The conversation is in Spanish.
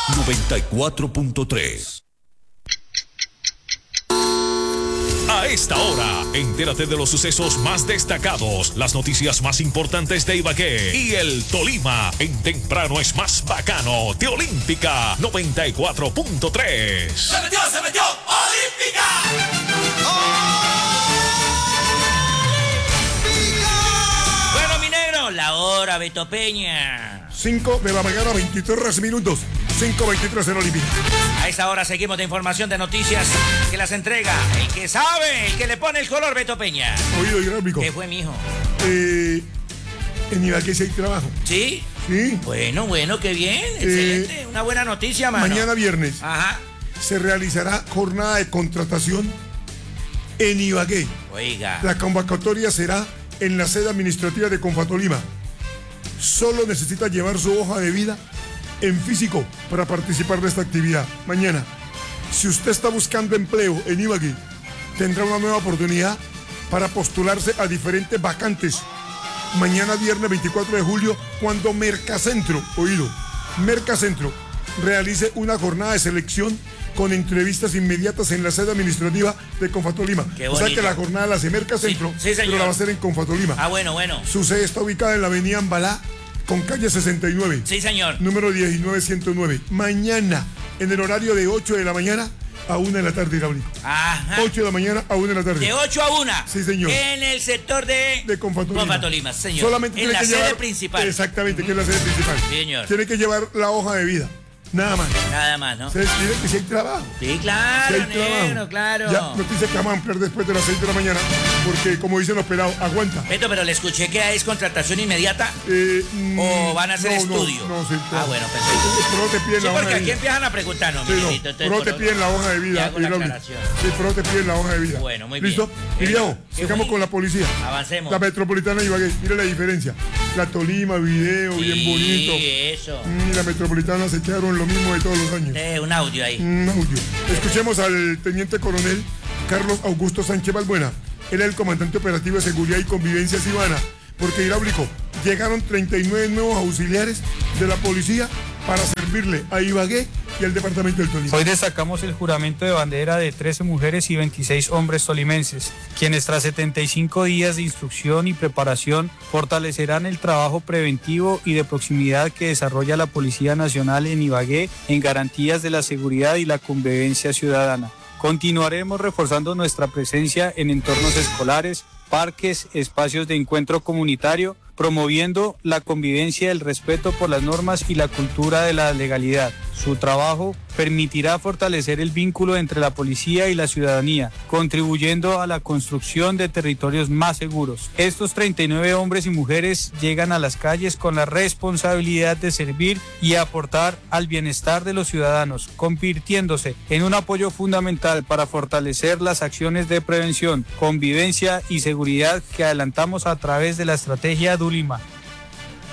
94.3. A esta hora, entérate de los sucesos más destacados, las noticias más importantes de Ibagué y el Tolima en Temprano es Más Bacano de Olímpica 94.3. ¡Se metió! ¡Olímpica! Bueno, mi negro, la hora, Beto Peña. 5 de la mañana, 23 minutos. 5:23 en Olímpica. A esta hora seguimos de información de noticias que las entrega el que sabe, el que le pone el color, Beto Peña. Oído hidráulico. ¿Qué fue, mijo? En Ibagué sí hay trabajo. ¿Sí? Sí. Bueno, qué bien, excelente. Una buena noticia, mano. Mañana viernes. Ajá. Se realizará jornada de contratación en Ibagué. Oiga. La convocatoria será en la sede administrativa de Confatolima. Solo necesita llevar su hoja de vida en físico para participar de esta actividad. Mañana, si usted está buscando empleo en Ibagué, tendrá una nueva oportunidad para postularse a diferentes vacantes. Mañana viernes 24 de julio, cuando Mercacentro realice una jornada de selección con entrevistas inmediatas en la sede administrativa de Confatolima. O sea que la jornada la hace Mercacentro, sí, pero la va a hacer en Confatolima. Ah, bueno. Su sede está ubicada en la avenida Ambalá, con calle 69. Sí, señor. Número 19109. Mañana, en el horario de 8 de la mañana a 1 de la tarde, hidráulico. Ajá. 8 de la mañana a 1 de la tarde. De 8 a 1. Sí, señor. En el sector de Confatolima, señor. Solamente en tiene la que sede llevar, principal. Exactamente, que es la sede principal. Sí, señor. Tiene que llevar la hoja de vida. Nada más. Nada más, ¿no? Se decide que si hay trabajo. Sí, claro, Si hay trabajo. negro, claro. Ya, noticia que vamos a ampliar después de las 6 de la mañana, porque como dicen los pelados, aguanta. Beto, pero le escuché que es contratación inmediata. ¿O van a hacer estudio? No, sí. Ah, bueno, perfecto. Pero te piden Sí, la hoja porque de aquí vida. empiezan a preguntarnos, Sí, mi no, niñito, entonces, pero te por- piden la hoja de vida. Ya hago la hidráulico. aclaración. Sí, pero te piden la hoja de vida. Bueno, muy bien. ¿Listo? Y viejo, sigamos con la policía. Avancemos. La metropolitana de Ibagué, mire la diferencia. La Tolima, video, bien bonito. Sí, eso. Y la metropolitana se quedaron lo mismo de todos los años. Un audio ahí. Un audio. Escuchemos al teniente coronel Carlos Augusto Sánchez Balbuena. Él es el comandante operativo de seguridad y convivencia civana. Porque hidráulico, llegaron 39 nuevos auxiliares de la policía para servirle a Ibagué y al departamento del Tolima. Hoy destacamos el juramento de bandera de 13 mujeres y 26 hombres tolimenses, quienes tras 75 días de instrucción y preparación fortalecerán el trabajo preventivo y de proximidad que desarrolla la Policía Nacional en Ibagué en garantías de la seguridad y la convivencia ciudadana. Continuaremos reforzando nuestra presencia en entornos escolares, parques, espacios de encuentro comunitario, promoviendo la convivencia, el respeto por las normas y la cultura de la legalidad. Su trabajo permitirá fortalecer el vínculo entre la policía y la ciudadanía, contribuyendo a la construcción de territorios más seguros. Estos 39 hombres y mujeres llegan a las calles con la responsabilidad de servir y aportar al bienestar de los ciudadanos, convirtiéndose en un apoyo fundamental para fortalecer las acciones de prevención, convivencia y seguridad que adelantamos a través de la estrategia Dulima.